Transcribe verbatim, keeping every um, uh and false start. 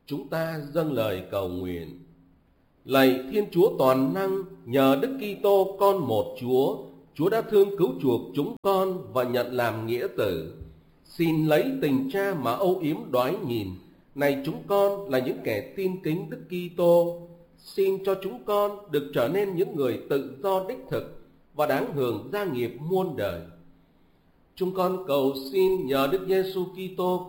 Chúng ta dâng lời cầu nguyện. Lạy Thiên Chúa toàn năng, nhờ Đức Kitô con một Chúa, Chúa đã thương cứu chuộc chúng con và nhận làm nghĩa tử. Xin lấy tình cha mà âu yếm đoái nhìn. Này chúng con là những kẻ tin kính Đức Kitô, xin cho chúng con được trở nên những người tự do đích thực và đáng hưởng gia nghiệp muôn đời. Chúng con cầu xin nhờ Đức Giêsu Kitô